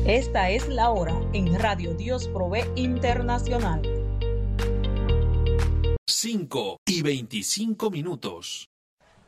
Esta es la hora en Radio Dios Provee Internacional. 5:25.